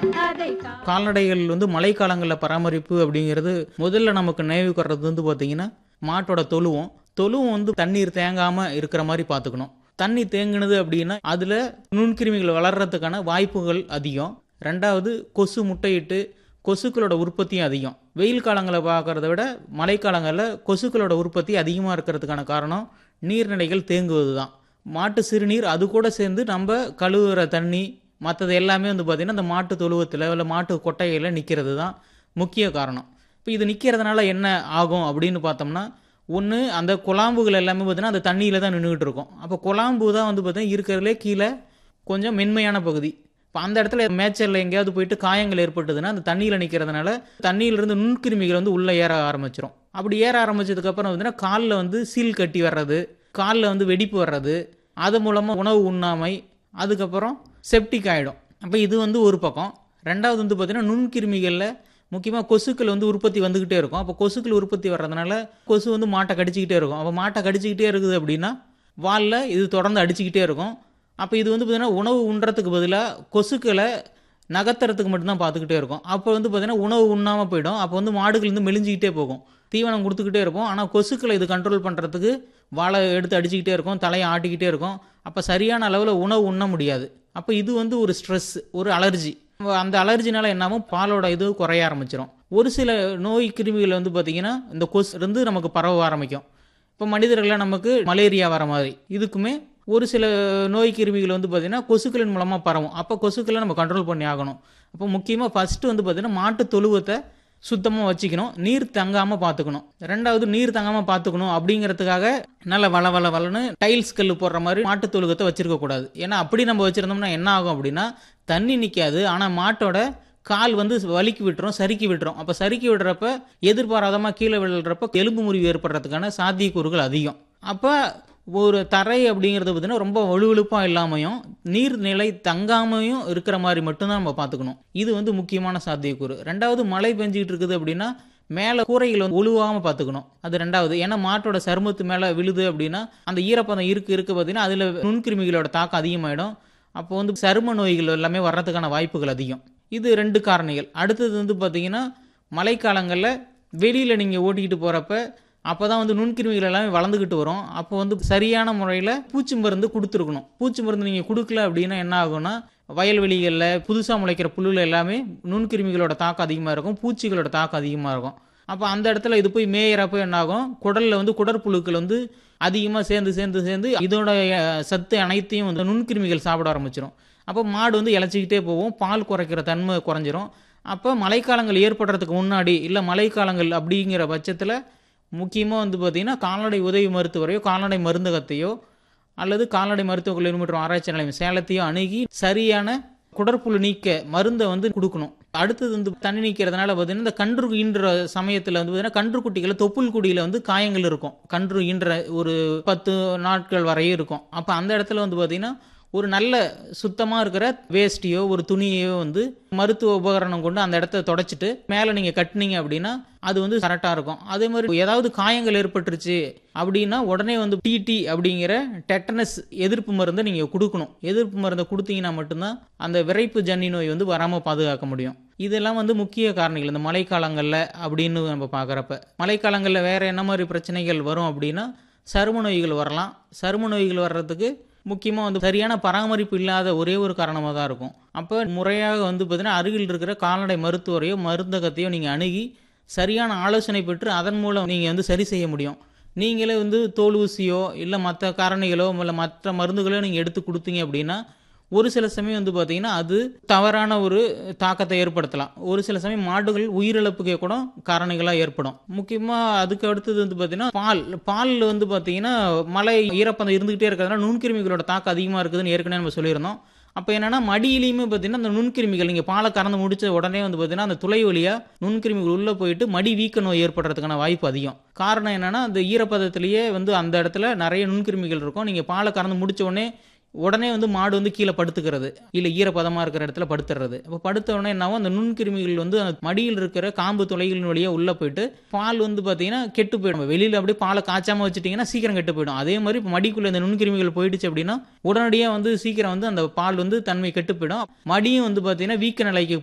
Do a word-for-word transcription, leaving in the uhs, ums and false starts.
கால்நடைகள் வந்து மழைக்காலங்களில் பராமரிப்பு அப்படிங்கிறது முதல்ல நமக்கு நினைவுக்கு வர்றது வந்து பார்த்தீங்கன்னா மாட்டோட தொழுவம் தொழுவம் வந்து தண்ணீர் தேங்காமல் இருக்கிற மாதிரி பார்த்துக்கணும். தண்ணி தேங்குனது அப்படின்னா அதில் நுண்கிருமிகள் வளர்கிறதுக்கான வாய்ப்புகள் அதிகம். ரெண்டாவது கொசு முட்டையிட்டு கொசுக்களோட உற்பத்தியும் அதிகம். வெயில் காலங்களை பார்க்குறத விட மழைக்காலங்களில் கொசுக்களோட உற்பத்தி அதிகமாக இருக்கிறதுக்கான காரணம் நீர்நிலைகள் தேங்குவது தான். மாட்டு சிறுநீர் அது கூட சேர்ந்து நம்ம கழுவுற தண்ணி மற்றது எல்லாமே வந்து பார்த்திங்கன்னா இந்த மாட்டு தொழுவத்தில் இல்லை மாட்டு கொட்டையில் நிற்கிறது தான் முக்கிய காரணம். இப்போ இது நிற்கிறதுனால என்ன ஆகும் அப்படின்னு பார்த்தோம்னா, ஒன்று அந்த குழாம்புகள் எல்லாமே பார்த்திங்கன்னா அந்த தண்ணியில் தான் நின்றுக்கிட்டு இருக்கும். அப்போ குழாம்பு தான் வந்து பார்த்திங்கன்னா இருக்கிறதுலே கீழே கொஞ்சம் மென்மையான பகுதி. இப்போ அந்த இடத்துல மேய்ச்சலில் எங்கேயாவது போயிட்டு காயங்கள் ஏற்பட்டதுன்னா அந்த தண்ணியில் நிற்கிறதுனால தண்ணியிலிருந்து நுண்கிருமிகள் வந்து உள்ளே ஏற ஆரம்பிச்சிடும். அப்படி ஏற ஆரம்பித்ததுக்கப்புறம் பார்த்தீங்கன்னா காலில் வந்து சீல் கட்டி வர்றது, காலில் வந்து வெடிப்பு வர்றது, அது மூலமாக உணவு உண்ணாமை, அதுக்கப்புறம் செப்டிக் ஆகிடும். அப்போ இது வந்து ஒரு பக்கம். ரெண்டாவது வந்து பார்த்திங்கன்னா நுண்கிருமிகளில் முக்கியமாக கொசுக்கள் வந்து உற்பத்தி வந்துக்கிட்டே இருக்கும். அப்போ கொசுக்கள் உற்பத்தி வர்றதுனால கொசு வந்து மாட்டை கடிச்சிக்கிட்டே இருக்கும். அப்போ மாட்டை கடிச்சிக்கிட்டே இருக்குது அப்படின்னா வாலில் இது தொடர்ந்து அடிச்சுக்கிட்டே இருக்கும். அப்போ இது வந்து பார்த்திங்கன்னா உணவு உண்றதுக்கு பதிலாக கொசுக்களை நகர்த்துறதுக்கு மட்டும்தான் பார்த்துக்கிட்டே இருக்கும். அப்போ வந்து பார்த்திங்கன்னா உணவு உண்ணாமல் போயிடும். அப்போ வந்து மாடுகள் வந்து மெலிஞ்சிக்கிட்டே போகும். தீவனம் கொடுத்துக்கிட்டே இருக்கும். ஆனால் கொசுக்களை இது கண்ட்ரோல் பண்ணுறதுக்கு வாழை எடுத்து அடிச்சுக்கிட்டே இருக்கும், தலையை ஆட்டிக்கிட்டே இருக்கும். அப்போ சரியான அளவில் உணவு உண்ண முடியாது. அப்போ இது வந்து ஒரு ஸ்ட்ரெஸ், ஒரு அலர்ஜி. அந்த அலர்ஜினால என்னாகும், பாலோட இது குறைய ஆரம்பிச்சிடும். ஒரு சில நோய் கிருமிகள் வந்து பார்த்திங்கன்னா இந்த கொசு இருந்து நமக்கு பரவ ஆரம்பிக்கும். இப்போ மனிதர்களில் நமக்கு மலேரியா வர மாதிரி இதுக்குமே ஒரு சில நோய் கிருமிகள் வந்து பார்த்திங்கன்னா கொசுக்களின் மூலமாக பரவும். அப்போ கொசுக்களை நம்ம கண்ட்ரோல் பண்ணி ஆகணும். அப்போ முக்கியமாக ஃபஸ்ட்டு வந்து பார்த்திங்கன்னா மாட்டு தொழுவத்தை சுத்தமாக வச்சுக்கணும், நீர் தங்காமல் பார்த்துக்கணும். ரெண்டாவது நீர் தங்காமல் பார்த்துக்கணும் அப்படிங்கிறதுக்காக நல்ல வள வள வளன்னு டைல்ஸ் கல் போடுற மாதிரி மாட்டு தொழுகத்தை வச்சுருக்கக்கூடாது. ஏன்னா அப்படி நம்ம வச்சுருந்தோம்னா என்ன ஆகும் அப்படின்னா தண்ணி நிற்காது, ஆனால் மாட்டோட கால் வந்து வலிக்கி விட்டுரும், சறுக்கி விட்டுரும். அப்போ சறுக்கி விடுறப்ப எதிர்பாராதமாக கீழே விழுறப்ப எலும்பு முறிவு ஏற்படுறதுக்கான சாத்தியக்கூறுகள் அதிகம். அப்போ ஒரு தரை அப்படிங்கிறது பார்த்திங்கன்னா ரொம்ப வலுவழுப்பாக இல்லாமையும் நீர்நிலை தங்காமையும் இருக்கிற மாதிரி மட்டும்தான் நம்ம பார்த்துக்கணும். இது வந்து முக்கியமான சாத்தியக்கூறு. ரெண்டாவது மழை பெஞ்சிக்கிட்டு இருக்குது அப்படின்னா மேலே கூரைகள் வந்து ஒழுவாமல் பார்த்துக்கணும். அது ரெண்டாவது. ஏன்னா மாட்டோட சருமத்து மேலே விழுது அப்படின்னா அந்த ஈரப்பதம் இருக்குது இருக்குது பார்த்திங்கன்னா அதில் நுண்கிருமிகளோட தாக்கம் அதிகமாகிடும். அப்போ வந்து சரும நோய்கள் எல்லாமே வர்றதுக்கான வாய்ப்புகள் அதிகம். இது ரெண்டு காரணிகள். அடுத்தது வந்து பார்த்திங்கன்னா மழைக்காலங்களில் வெளியில் நீங்கள் ஓட்டிக்கிட்டு போகிறப்ப அப்போ தான் வந்து நுண்கிருமிகள் எல்லாமே வளர்ந்துக்கிட்டு வரும். அப்போ வந்து சரியான முறையில் பூச்சி மருந்து கொடுத்துருக்கணும். பூச்சி மருந்து நீங்கள் கொடுக்கல அப்படின்னா என்ன ஆகும்னா வயல்வெளிகளில் புதுசாக முளைக்கிற புல்லுல எல்லாமே நுண்கிருமிகளோட தாக்கம் அதிகமாக இருக்கும், பூச்சிகளோட தாக்கம் அதிகமாக இருக்கும். அப்போ அந்த இடத்துல இது போய் மேயறப்போ என்ன ஆகும், குடலில் வந்து குடற்புழுக்கள் வந்து அதிகமாக சேர்ந்து சேர்ந்து சேர்ந்து இதோட சத்து அனைத்தையும் வந்து நுண்கிருமிகள் சாப்பிட ஆரம்பிச்சிடும். அப்போ மாடு வந்து இழைச்சிக்கிட்டே போகும், பால் குறைக்கிற தன்மை குறைஞ்சிரும். அப்போ மழைக்காலங்கள் ஏற்படுறதுக்கு முன்னாடி இல்லை மழைக்காலங்கள் அப்படிங்கிற பட்சத்தில் முக்கியமாக வந்து பார்த்திங்கன்னா கால்நடை உதவி மருத்துவரையோ கால்நடை மருந்தகத்தையோ அல்லது கால்நடை மருத்துவ கல்லூரி மற்றும் ஆராய்ச்சி நிலையம் சேலத்தையோ அணுகி சரியான குடற்புழு நீக்க மருந்தை வந்து கொடுக்கணும். அடுத்தது வந்து தண்ணி நீக்கிறதுனால பார்த்திங்கன்னா இந்த கன்று ஈன்ற சமயத்தில் வந்து பார்த்திங்கன்னா கன்று குட்டிகளை தொப்புள் குடியில் வந்து காயங்கள் இருக்கும். கன்று ஈன்ற ஒரு பத்து நாட்கள் வரையும் இருக்கும். அப்போ அந்த இடத்துல வந்து பார்த்திங்கன்னா ஒரு நல்ல சுத்தமாக இருக்கிற வேஸ்டியோ ஒரு துணியோ வந்து மருத்துவ உபகரணம் கொண்டு அந்த இடத்த தொடச்சிட்டு மேலே நீங்கள் கட்டினீங்க அப்படின்னா அது வந்து கரெக்டாக இருக்கும். அதே மாதிரி ஏதாவது காயங்கள் ஏற்பட்டுருச்சு அப்படின்னா உடனே வந்து டிடி அப்படிங்கிற டெட்டனஸ் எதிர்ப்பு மருந்தை நீங்கள் கொடுக்கணும். எதிர்ப்பு மருந்தை கொடுத்தீங்கன்னா மட்டும்தான் அந்த விரைப்பு ஜன்னி நோய் வந்து வராமல் பாதுகாக்க முடியும். இதெல்லாம் வந்து முக்கிய காரணிகள் இந்த மழைக்காலங்களில் அப்படின்னு நம்ம பார்க்குறப்ப. மழைக்காலங்களில் வேறு என்ன மாதிரி பிரச்சனைகள் வரும் அப்படின்னா சரும நோய்கள் வரலாம். சரும நோய்கள் வர்றதுக்கு முக்கியமாக வந்து சரியான பராமரிப்பு இல்லாத ஒரே ஒரு காரணமாக தான் இருக்கும். அப்போ முறையாக வந்து பார்த்திங்கன்னா அருகில் இருக்கிற கால்நடை மருத்துவரையோ மருந்தகத்தையோ நீங்கள் அணுகி சரியான ஆலோசனை பெற்று அதன் மூலம் நீங்கள் வந்து சரி செய்ய முடியும். நீங்களே வந்து தோல் ஊசியோ இல்லை மற்ற காரணிகளோ இல்லை மற்ற மருந்துகளோ நீங்கள் எடுத்து கொடுத்தீங்க அப்படின்னா ஒரு சில சமயம் வந்து பார்த்திங்கன்னா அது தவறான ஒரு தாக்கத்தை ஏற்படுத்தலாம். ஒரு சில சமயம் மாடுகள் உயிரிழப்புக்கே கூட காரணிகளாக ஏற்படும். முக்கியமாக அதுக்கு அடுத்தது வந்து பார்த்திங்கன்னா பால் பாலில் வந்து பார்த்திங்கன்னா மழை ஈரப்பதம் இருந்துக்கிட்டே இருக்கிறதுனால நுண்கிருமிகளோட தாக்கம் அதிகமாக இருக்குதுன்னு ஏற்கனவே நம்ம சொல்லியிருந்தோம். அப்போ என்னென்னா மடியிலையுமே பார்த்திங்கன்னா அந்த நுண்கிருமிகள் நீங்கள் பாலை கறந்து முடிச்ச உடனே வந்து பார்த்திங்கன்னா அந்த துளை வழியாக நுண்கிருமிகள் உள்ளே போயிட்டு மடி வீக்க நோய் ஏற்படுறதுக்கான வாய்ப்பு அதிகம். காரணம் என்னென்னா அந்த ஈரப்பதத்திலேயே வந்து அந்த இடத்துல நிறைய நுண்கிருமிகள் இருக்கும். நீங்கள் பாலை கறந்து முடிச்ச உடனே உடனே வந்து மாடு வந்து கீழே படுத்துக்கிறது இல்லை ஈரப்பதமாக இருக்கிற இடத்துல படுத்துறது. அப்போ படுத்த உடனே என்னாவும் அந்த நுண்கிருமிகள் வந்து அந்த மடியில் இருக்கிற காம்பு துளைகளின் வழியாக உள்ளே போயிட்டு பால் வந்து பார்த்தீங்கன்னா கெட்டு போயிடும். வெளியில் அப்படியே பாலை காய்ச்சாமல் வச்சுட்டிங்கன்னா சீக்கிரம் கெட்டு போயிடும். அதே மாதிரி இப்போ மடிக்குள்ளே இந்த நுண்கிருமிகள் போயிடுச்சு அப்படின்னா உடனடியாக வந்து சீக்கிரம் வந்து அந்த பால் வந்து தன்மை கெட்டு போயிடும். மடியும் வந்து பார்த்தீங்கன்னா வீக்க நிலைக்கு